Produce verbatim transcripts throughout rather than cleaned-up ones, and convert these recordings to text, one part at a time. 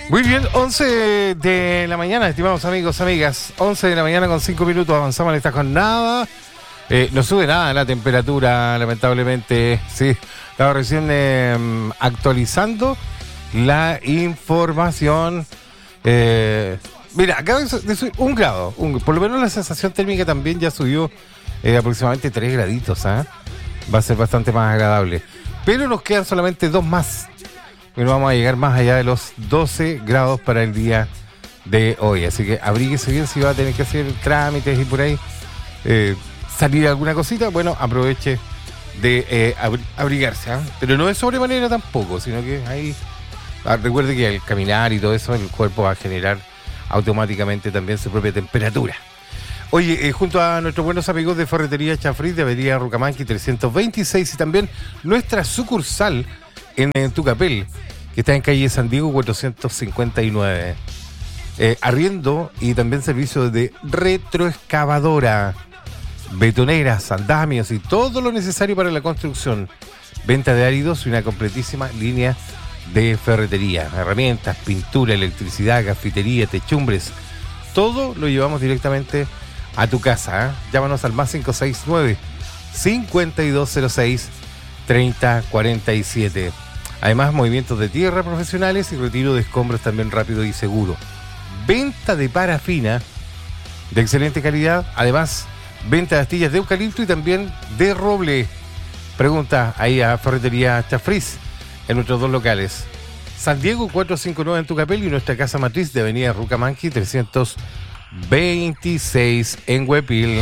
Muy bien, once de la mañana, estimados amigos, amigas. once de la mañana con cinco minutos, avanzamos en esta jornada. Eh, no sube nada la temperatura, lamentablemente. Sí, estaba recién eh, actualizando la información. Eh, mira, acaba de subir un grado. Un, por lo menos la sensación térmica también ya subió eh, aproximadamente tres graditos. ¿eh? Va a ser bastante más agradable. Pero nos quedan solamente dos más. Y no vamos a llegar más allá de los doce grados para el día de hoy. Así que abríguese bien si va a tener que hacer trámites y por ahí eh, salir alguna cosita. Bueno, aproveche de eh, abri- abrigarse. ¿eh? Pero no de sobremanera tampoco, sino que ahí ah, recuerde que al caminar y todo eso el cuerpo va a generar automáticamente también su propia temperatura. Oye, eh, junto a nuestros buenos amigos de Ferretería Chafriz de Avenida Rucamanqui trescientos veintiséis y también nuestra sucursal en, en Tucapel, que está en calle San Diego cuatrocientos cincuenta y nueve. Eh, arriendo y también servicio de retroexcavadora, betoneras, andamios y todo lo necesario para la construcción. Venta de áridos y una completísima línea de ferretería, herramientas, pintura, electricidad, cafetería, techumbres. Todo lo llevamos directamente a tu casa. ¿eh? Llámanos al más cinco seis nueve, cinco dos cero seis, tres cero cuatro siete. Además, movimientos de tierra profesionales y retiro de escombros también rápido y seguro. Venta de parafina de excelente calidad. Además, venta de astillas de eucalipto y también de roble. Pregunta ahí a Ferretería Chafriz en nuestros dos locales. San Diego cuatrocientos cincuenta y nueve en Tucapel y nuestra casa matriz de Avenida Rucamanqui trescientos veintiséis en Huepil.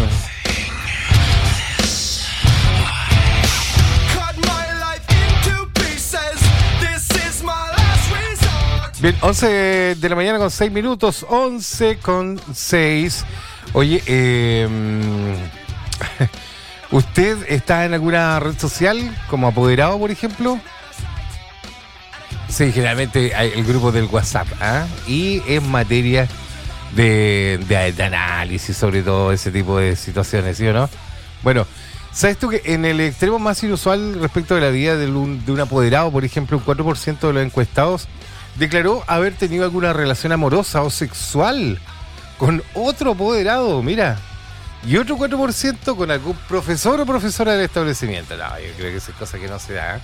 Bien, once de la mañana con seis minutos, once con seis. Oye, eh, ¿usted está en alguna red social como apoderado, por ejemplo? Sí, generalmente hay el grupo del WhatsApp, ¿eh? Y en materia de, de, de análisis, sobre todo ese tipo de situaciones, ¿sí o no? Bueno, ¿sabes tú que en el extremo más inusual respecto de la vida de un, de un apoderado, por ejemplo, un cuatro por ciento de los encuestados declaró haber tenido alguna relación amorosa o sexual con otro apoderado, mira, y otro cuatro por ciento con algún profesor o profesora del establecimiento? No, yo creo que esa es cosa que no se da.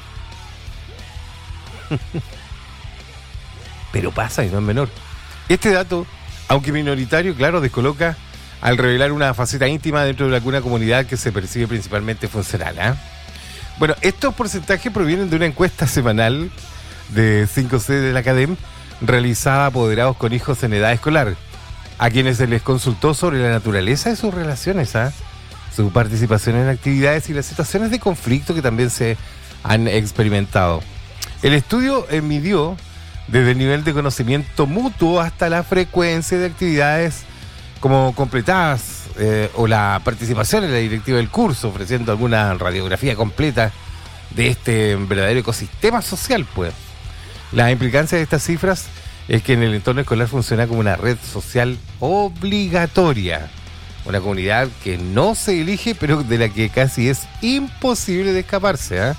Pero pasa y no es menor. Este dato, aunque minoritario, claro, descoloca al revelar una faceta íntima dentro de alguna comunidad que se percibe principalmente funcional. ¿eh? Bueno, estos porcentajes provienen de una encuesta semanal de cinco C de la Academ, realizada a apoderados con hijos en edad escolar, a quienes se les consultó sobre la naturaleza de sus relaciones, ¿eh? su participación en actividades y las situaciones de conflicto que también se han experimentado. El estudio eh, midió desde el nivel de conocimiento mutuo hasta la frecuencia de actividades como completadas eh, o la participación en la directiva del curso, ofreciendo alguna radiografía completa de este verdadero ecosistema social, pues. La implicancia de estas cifras es que en el entorno escolar funciona como una red social obligatoria, una comunidad que no se elige, pero de la que casi es imposible de escaparse. ¿eh?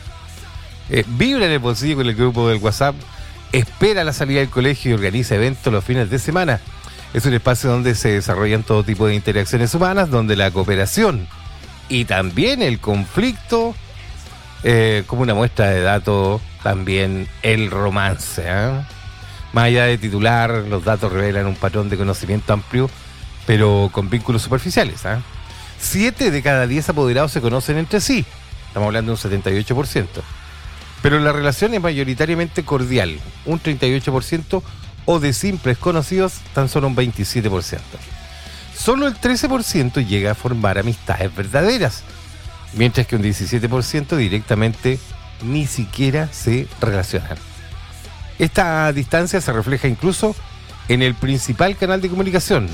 Eh, vibra en el bolsillo con el grupo del WhatsApp, espera la salida del colegio y organiza eventos los fines de semana. Es un espacio donde se desarrollan todo tipo de interacciones humanas, donde la cooperación y también el conflicto, eh, como una muestra de datos, también el romance. ¿eh? Más allá de titular, los datos revelan un patrón de conocimiento amplio, pero con vínculos superficiales. ¿eh? Siete de cada diez apoderados se conocen entre sí. Estamos hablando de un setenta y ocho por ciento. Pero la relación es mayoritariamente cordial, un treinta y ocho por ciento, o de simples conocidos, tan solo un veintisiete por ciento. Solo el trece por ciento llega a formar amistades verdaderas, mientras que un diecisiete por ciento directamente ni siquiera se relacionan. Esta distancia se refleja incluso en el principal canal de comunicación.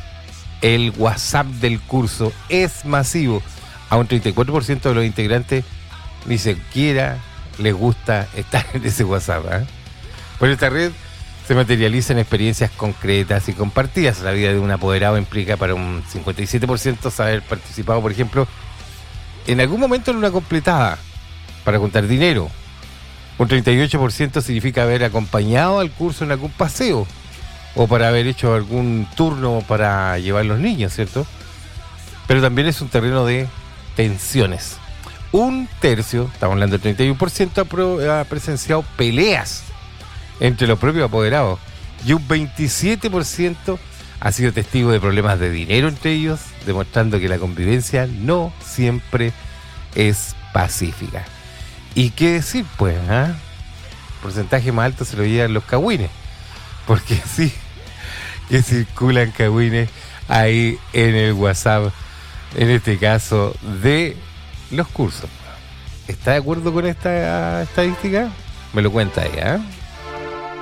El WhatsApp del curso es masivo. A un treinta y cuatro por ciento de los integrantes ni siquiera les gusta estar en ese WhatsApp. ¿eh? Por esta red se materializan experiencias concretas y compartidas. La vida de un apoderado implica para un cincuenta y siete por ciento haber participado, por ejemplo, en algún momento en una completada para juntar dinero, Un treinta y ocho por ciento significa haber acompañado al curso en algún paseo o para haber hecho algún turno para llevar los niños, ¿cierto? Pero también es un terreno de tensiones. Un tercio, estamos hablando del treinta y uno por ciento, ha, pro, ha presenciado peleas entre los propios apoderados y un veintisiete por ciento ha sido testigo de problemas de dinero entre ellos, demostrando que la convivencia no siempre es pacífica. ¿Y qué decir, pues? ¿eh? El porcentaje más alto se lo llevan los cagüines, porque sí, que circulan cagüines ahí en el WhatsApp, en este caso de los cursos. ¿Está de acuerdo con esta estadística? Me lo cuenta ella, ¿eh?